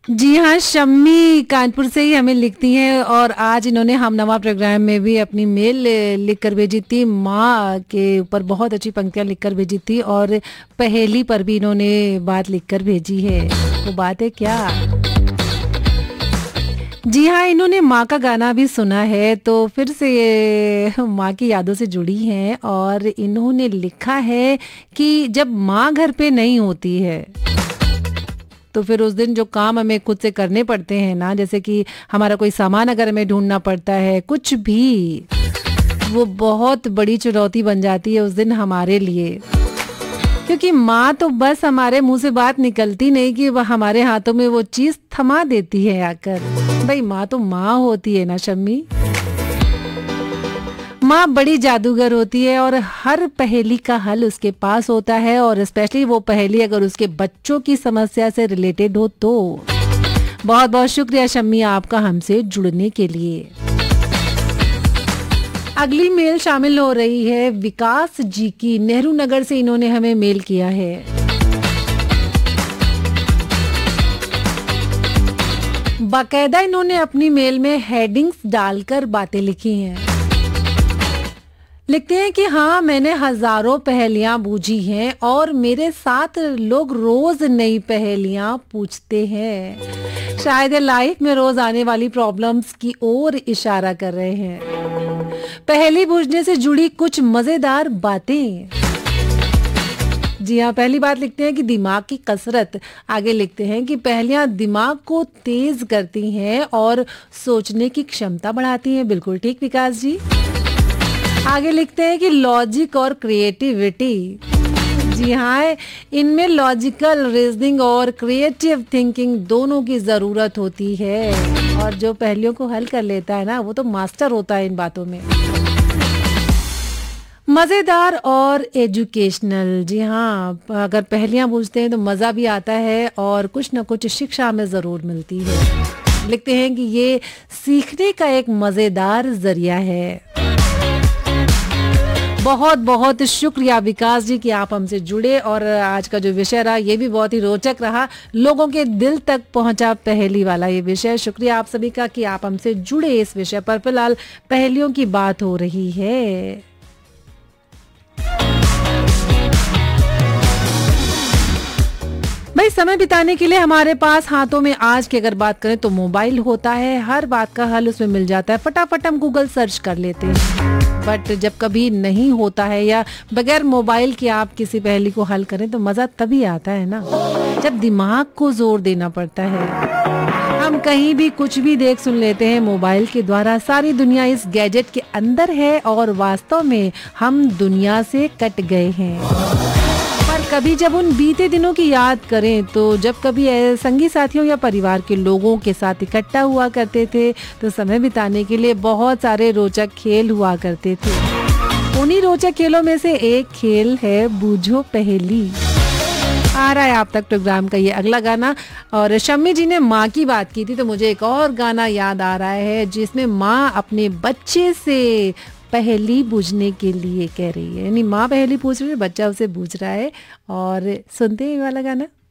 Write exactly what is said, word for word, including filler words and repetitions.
जी हाँ, शम्मी कानपुर से ही हमें लिखती हैं और आज इन्होंने हम नवा प्रोग्राम में भी अपनी मेल लिख कर भेजी थी। माँ के ऊपर बहुत अच्छी पंक्तियाँ लिख कर भेजी थी और पहेली पर भी इन्होंने बात लिख कर भेजी है। वो बात है क्या? जी हाँ, इन्होंने माँ का गाना भी सुना है तो फिर से ये माँ की यादों से जुड़ी हैं और इन्होंने लिखा है कि जब माँ घर पे नहीं होती है तो फिर उस दिन जो काम हमें खुद से करने पड़ते हैं ना, जैसे कि हमारा कोई सामान अगर हमें ढूंढना पड़ता है, कुछ भी, वो बहुत बड़ी चुनौती बन जाती है उस दिन हमारे लिए। क्योंकि माँ तो बस हमारे मुंह से बात निकलती नहीं कि वह हमारे हाथों में वो चीज थमा देती है आकर। भाई माँ तो माँ होती है ना शम्मी। माँ बड़ी जादूगर होती है और हर पहेली का हल उसके पास होता है और स्पेशली वो पहेली अगर उसके बच्चों की समस्या से रिलेटेड हो तो। बहुत बहुत शुक्रिया शम्मी आपका हमसे जुड़ने के लिए। अगली मेल शामिल हो रही है विकास जी की, नेहरू नगर से इन्होंने हमें मेल किया है। बाकायदा इन्होंने अपनी मेल में हेडिंग्स डालकर बातें लिखी हैं। लिखते हैं कि हाँ, मैंने हजारों पहेलियां बूझी हैं और मेरे साथ लोग रोज नई पहेलियां पूछते हैं। शायद ये लाइफ में रोज आने वाली प्रॉब्लम्स की ओर इशारा कर रहे हैं। पहेली बूझने से जुड़ी कुछ मजेदार बातें। जी हाँ, पहली बात लिखते हैं कि दिमाग की कसरत। आगे लिखते हैं कि पहेलियां दिमाग को तेज करती हैं और सोचने की क्षमता बढ़ाती हैं। बिल्कुल ठीक विकास जी। आगे लिखते हैं कि लॉजिक और क्रिएटिविटी। जी हाँ, इनमें लॉजिकल रीजनिंग और क्रिएटिव थिंकिंग दोनों की जरूरत होती है और जो पहेलियों को हल कर लेता है ना, वो तो मास्टर होता है इन बातों में। मजेदार और एजुकेशनल। जी हाँ, अगर पहेलियां पूछते हैं तो मजा भी आता है और कुछ ना कुछ शिक्षा हमें जरूर मिलती है। लिखते हैं कि ये सीखने का एक मजेदार जरिया है। बहुत बहुत शुक्रिया विकास जी कि आप हमसे जुड़े और आज का जो विषय रहा ये भी बहुत ही रोचक रहा, लोगों के दिल तक पहुंचा पहेली वाला ये विषय। शुक्रिया आप सभी का कि आप हमसे जुड़े इस विषय पर। फिलहाल पहेलियों की बात हो रही है। भाई समय बिताने के लिए हमारे पास हाथों में आज की अगर बात करें तो मोबाइल होता है। हर बात का हल उसमें मिल जाता है, फटाफट हम गूगल सर्च कर लेते हैं। बट जब कभी नहीं होता है या बगैर मोबाइल के आप किसी पहेली को हल करें तो मजा तभी आता है ना, जब दिमाग को जोर देना पड़ता है। हम कहीं भी कुछ भी देख सुन लेते हैं मोबाइल के द्वारा। सारी दुनिया इस गैजेट के अंदर है और वास्तव में हम दुनिया से कट गए हैं। कभी जब उन बीते दिनों की याद करें तो जब कभी संगी साथियों या परिवार के लोगों के साथ इकट्ठा हुआ करते थे तो समय बिताने के लिए बहुत सारे रोचक खेल हुआ करते थे। उन्हीं रोचक खेलों में से एक खेल है बूझो पहेली। आ रहा है आप तक प्रोग्राम का ये अगला गाना और शम्मी जी ने माँ की बात की थी तो मुझे एक और गाना याद आ रहा है जिसमें माँ अपने बच्चे से पहेली बूझने के लिए कह रही है, यानी माँ पहेली पूछ रही है, बच्चा उसे बूझ रहा है। और सुनते हैं ये वाला गाना।